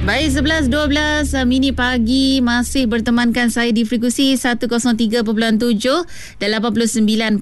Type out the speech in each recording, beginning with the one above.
Baik, 11.12 Mini Pagi masih bertemankan saya di frekuensi 103.7 dan 89.4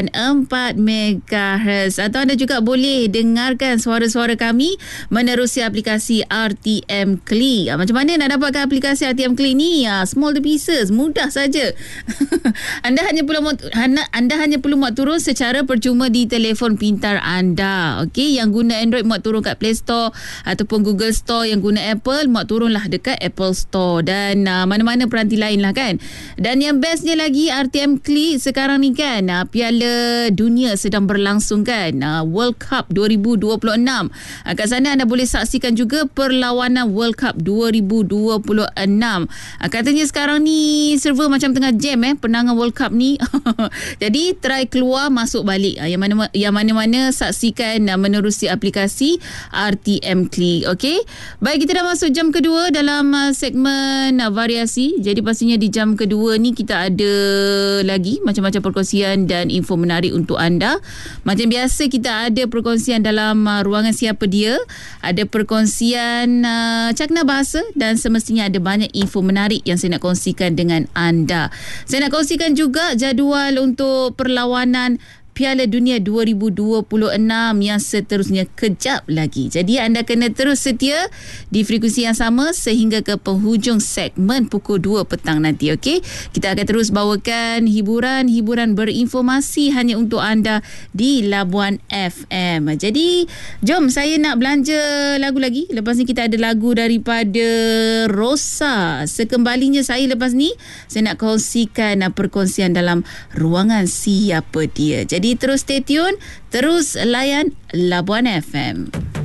MHz. Atau anda juga boleh dengarkan suara-suara kami menerusi aplikasi RTM Klik. Macam mana nak dapatkan aplikasi RTM Klik ni? Small the pieces, mudah saja. Anda hanya perlu muat turun secara percuma di telefon pintar anda. Okey, yang guna Android muat turun kat Play Store ataupun Google Store, yang guna Apple muat turunlah dekat Apple Store dan mana-mana peranti lain lah kan. Dan yang bestnya lagi, RTM Klik sekarang ni kan, Piala Dunia sedang berlangsung kan, World Cup 2026. Kat sana anda boleh saksikan juga perlawanan World Cup 2026. Katanya sekarang ni server macam tengah jam penangan World Cup ni. Jadi try keluar masuk balik. Yang mana-mana saksikan menerusi aplikasi RTM Klik. Okey. Baik, kita dah masuk jam kedua dalam segmen variasi. Jadi pastinya di jam kedua ni kita ada lagi macam-macam perkongsian dan info menarik untuk anda. Macam biasa kita ada perkongsian dalam ruangan siapa dia, ada perkongsian cakna bahasa dan semestinya ada banyak info menarik yang saya nak kongsikan dengan anda. Saya nak kongsikan juga jadual untuk perlawanan Piala Dunia 2026 yang seterusnya kejap lagi. Jadi anda kena terus setia di frekuensi yang sama sehingga ke penghujung segmen pukul 2 petang nanti. Okey, kita akan terus bawakan hiburan berinformasi hanya untuk anda di Labuan FM. Jadi jom, saya nak belanja lagu lagi. Lepas ni kita ada lagu daripada Rosa. Sekembalinya saya lepas ni, saya nak kongsikan perkongsian dalam ruangan siapa dia. Jadi terus stay tune, terus layan Labuan FM.